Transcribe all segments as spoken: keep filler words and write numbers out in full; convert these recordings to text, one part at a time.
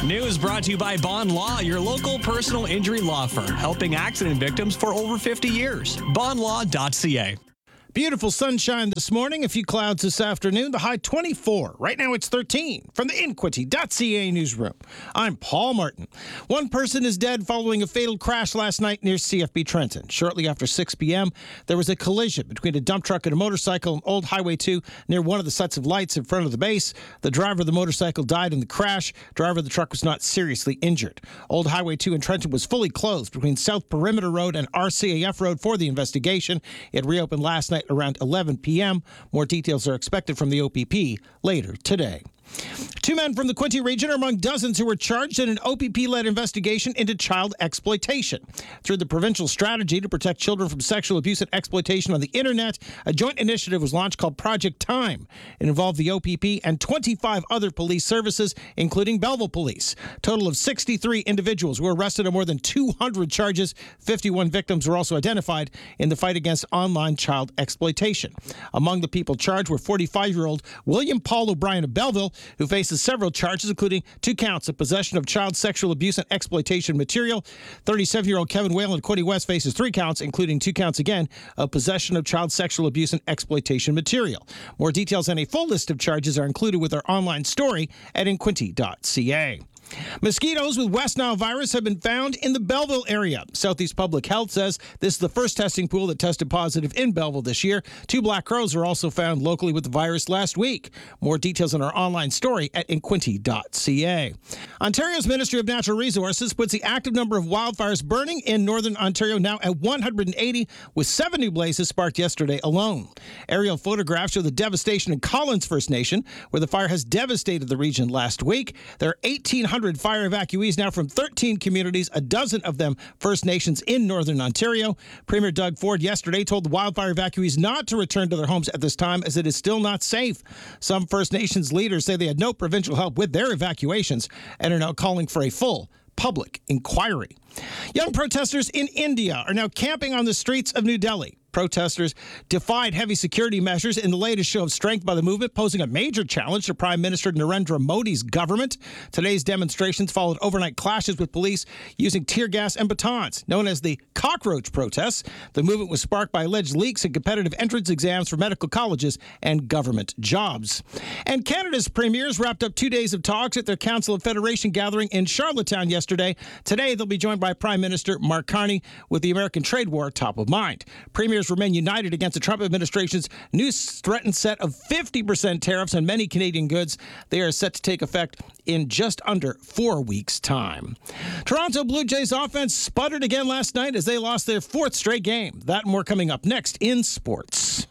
News brought to you by Bond Law, your local personal injury law firm, helping accident victims for over fifty years. bond law dot c a. Beautiful sunshine this morning, a few clouds this afternoon, the high twenty-four. Right now it's thirteen. From the Inquity dot c a newsroom, I'm Paul Martin. One person is dead following a fatal crash last night near C F B Trenton. Shortly after six p.m., there was a collision between a dump truck and a motorcycle on Old Highway two near one of the sets of lights in front of the base. The driver of the motorcycle died in the crash. Driver of the truck was not seriously injured. Old Highway two in Trenton was fully closed between South Perimeter Road and R C A F Road for the investigation. It reopened last night around eleven p.m. More details are expected from the O P P later today. Two men from the Quinte region are among dozens who were charged in an O P P-led investigation into child exploitation. Through the provincial strategy to protect children from sexual abuse and exploitation on the internet, a joint initiative was launched called Project Time. It involved the O P P and twenty-five other police services, including Belleville Police. A total of sixty-three individuals were arrested on more than two hundred charges. fifty-one victims were also identified in the fight against online child exploitation. Among the people charged were forty-five-year-old William Paul O'Brien of Belleville, who faces several charges, including two counts of possession of child sexual abuse and exploitation material. thirty-seven-year-old Kevin Whalen of Quinte West faces three counts, including two counts again of possession of child sexual abuse and exploitation material. More details and a full list of charges are included with our online story at inquinte dot c a. Mosquitoes with West Nile virus have been found in the Belleville area. Southeast Public Health says this is the first testing pool that tested positive in Belleville this year. Two black crows were also found locally with the virus last week. More details on our online story at inquinte dot c a. Ontario's Ministry of Natural Resources puts the active number of wildfires burning in northern Ontario now at one hundred eighty, with seven new blazes sparked yesterday alone. Aerial photographs show the devastation in Collins First Nation, where the fire has devastated the region last week. There are eighteen hundred fire evacuees now from thirteen communities, a dozen of them First Nations in northern Ontario. Premier Doug Ford yesterday told the wildfire evacuees not to return to their homes at this time, as it is still not safe. Some First Nations leaders say they had no provincial help with their evacuations and are now calling for a full public inquiry. Young protesters in India are now camping on the streets of New Delhi. Protesters defied heavy security measures in the latest show of strength by the movement, posing a major challenge to Prime Minister Narendra Modi's government. Today's demonstrations followed overnight clashes with police using tear gas and batons. Known as the cockroach protests, the movement was sparked by alleged leaks in competitive entrance exams for medical colleges and government jobs. And Canada's premiers wrapped up two days of talks at their Council of Federation gathering in Charlottetown yesterday. Today, they'll be joined by Prime Minister Mark Carney, with the American trade war top of mind. Premiers remain united against the Trump administration's new threatened set of fifty percent tariffs on many Canadian goods. They are set to take effect in just under four weeks' time. Toronto Blue Jays offense sputtered again last night as they lost their fourth straight game. That and more coming up next in sports.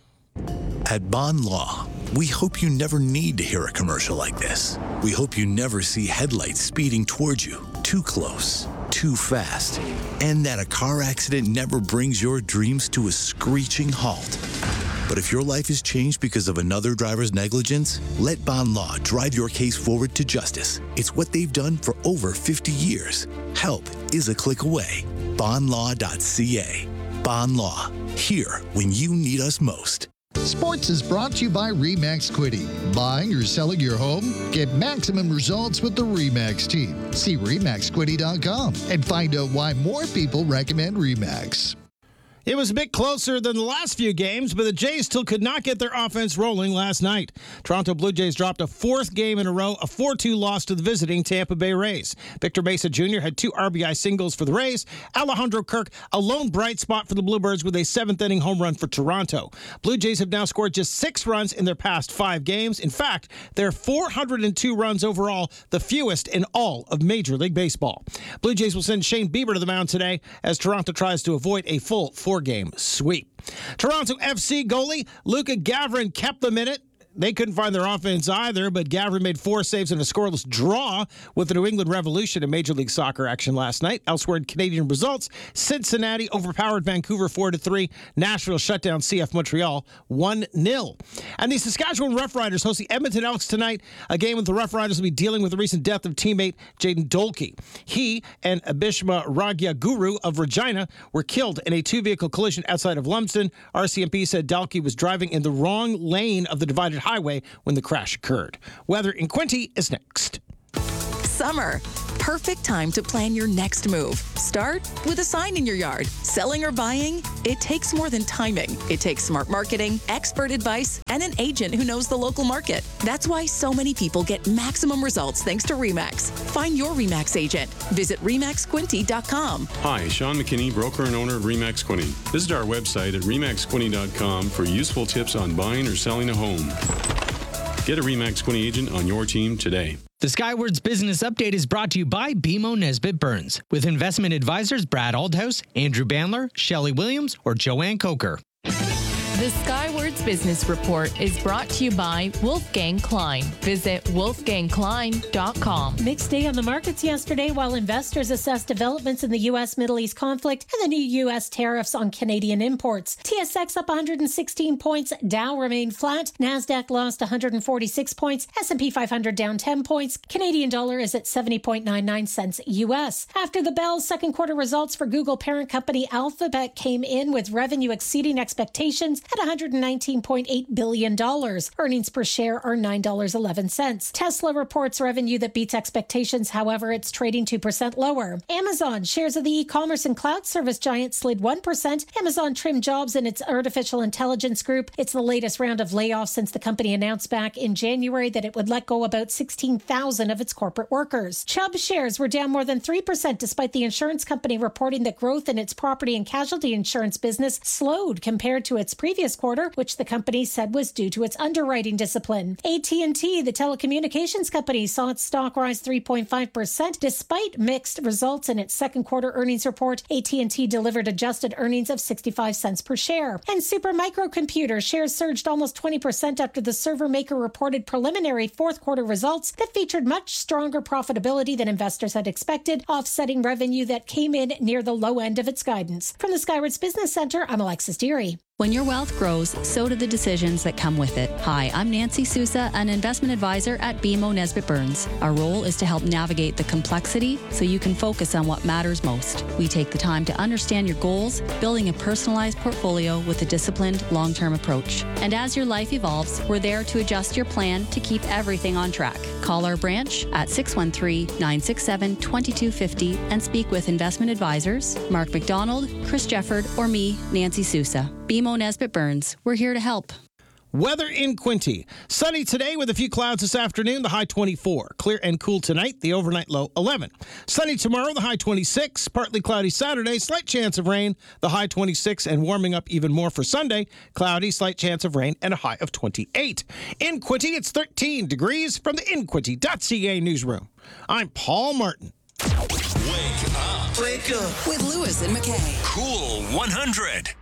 At Bond Law, we hope you never need to hear a commercial like this. We hope you never see headlights speeding towards you, too close, too fast, and that a car accident never brings your dreams to a screeching halt. But if your life is changed because of another driver's negligence, let Bond Law drive your case forward to justice. It's what they've done for over fifty years. Help is a click away. bond law dot c a. Bond Law, here when you need us most. Sports is brought to you by RE/MAX Quinte. Buying or selling your home? Get maximum results with the RE/MAX team. See re max quinte dot com and find out why more people recommend RE/MAX. It was a bit closer than the last few games, but the Jays still could not get their offense rolling last night. Toronto Blue Jays dropped a fourth game in a row, a four two loss to the visiting Tampa Bay Rays. Victor Mesa Junior had two R B I singles for the Rays. Alejandro Kirk, a lone bright spot for the Bluebirds with a seventh-inning home run for Toronto. Blue Jays have now scored just six runs in their past five games. In fact, they're four hundred two runs overall, the fewest in all of Major League Baseball. Blue Jays will send Shane Bieber to the mound today as Toronto tries to avoid a full four four-game sweep. Toronto F C goalie Luka Gavrin kept them in it. They couldn't find their offense either, but Gavrin made four saves in a scoreless draw with the New England Revolution in Major League Soccer action last night. Elsewhere in Canadian results, Cincinnati overpowered Vancouver four to three. Nashville shut down C F Montreal one nil. And the Saskatchewan Roughriders host the Edmonton Elks tonight, a game with the Roughriders will be dealing with the recent death of teammate Jaden Dolkey. He and Abhishma Ragyaguru of Regina were killed in a two-vehicle collision outside of Lumsden. R C M P said Dolkey was driving in the wrong lane of the divided highway when the crash occurred. Weather in Quinte is next. Summer. perfect time to plan your next move. Start with a sign in your yard. Selling or buying? It takes more than timing. It takes smart marketing, expert advice, and an agent who knows the local market. That's why so many people get maximum results thanks to RE/MAX. Find your RE/MAX agent. Visit re max quinty dot com. Hi, Sean McKinney, broker and owner of RE/MAX Quinty. Visit our website at re max quinty dot com for useful tips on buying or selling a home. Get a RE/MAX Quinty agent on your team today. The Skywards Business Update is brought to you by B M O Nesbitt Burns, with investment advisors Brad Aldhouse, Andrew Bandler, Shelley Williams, or Joanne Coker. The Skywards Business Report is brought to you by Wolfgang Klein. Visit wolfgang klein dot com. Mixed day on the markets yesterday while investors assessed developments in the U S Middle East conflict and the new U S tariffs on Canadian imports. T S X up one hundred sixteen points, Dow remained flat, NASDAQ lost one hundred forty-six points, S and P five hundred down ten points, Canadian dollar is at seventy point nine nine cents U S. After the bell, second quarter results for Google parent company Alphabet came in with revenue exceeding expectations at one hundred nineteen point eight billion dollars. Earnings per share are nine dollars and eleven cents. Tesla reports revenue that beats expectations. However, it's trading two percent lower. Amazon shares of the e-commerce and cloud service giant slid one percent. Amazon trimmed jobs in its artificial intelligence group. It's the latest round of layoffs since the company announced back in January that it would let go about sixteen thousand of its corporate workers. Chubb shares were down more than three percent despite the insurance company reporting that growth in its property and casualty insurance business slowed compared to its previous quarter, which the company said was due to its underwriting discipline. A T and T, the telecommunications company, saw its stock rise three point five percent despite mixed results in its second quarter earnings report. A T and T delivered adjusted earnings of sixty-five cents per share. And Supermicro Computer shares surged almost twenty percent after the server maker reported preliminary fourth quarter results that featured much stronger profitability than investors had expected, offsetting revenue that came in near the low end of its guidance. From the Skywards Business Center, I'm Alexis Deary. When your wealth grows, so do the decisions that come with it. Hi, I'm Nancy Sousa, an investment advisor at B M O Nesbitt Burns. Our role is to help navigate the complexity so you can focus on what matters most. We take the time to understand your goals, building a personalized portfolio with a disciplined, long-term approach. And as your life evolves, we're there to adjust your plan to keep everything on track. Call our branch at six one three, nine six seven, two two five zero and speak with investment advisors Mark McDonald, Chris Jefford, or me, Nancy Sousa. B M O Nesbitt Burns. We're here to help. Weather in Quinty. Sunny today with a few clouds this afternoon, the high twenty-four. Clear and cool tonight, the overnight low eleven. Sunny tomorrow, the high twenty-six. Partly cloudy Saturday, slight chance of rain, the high twenty-six, and warming up even more for Sunday. Cloudy, slight chance of rain, and a high of twenty-eight. In Quinty, it's thirteen degrees from the in quinty dot c a newsroom. I'm Paul Martin. Wake up. Wake up. With Lewis and McKay. Cool one hundred.